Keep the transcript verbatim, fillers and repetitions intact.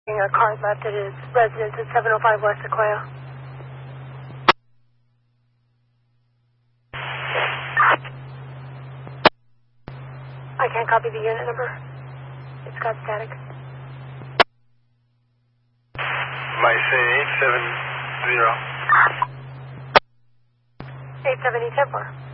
A car left at his residence at seven oh five West Sequoia. I can't copy the unit number. It's got static. Might say eight seven zero. eight seven E ten four.